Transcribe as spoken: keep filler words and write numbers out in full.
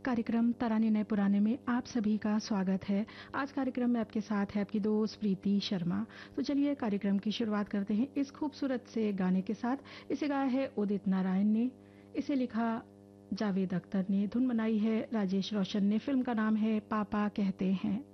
कार्यक्रम तराने नए पुराने में आप सभी का स्वागत है। आज कार्यक्रम में आपके साथ है आपकी दोस्त प्रीति शर्मा। तो चलिए कार्यक्रम की शुरुआत करते हैं इस खूबसूरत से गाने के साथ। इसे गाया है उदित नारायण ने, इसे लिखा जावेद अख्तर ने, धुन बनाई है राजेश रोशन ने। फिल्म का नाम है पापा कहते हैं।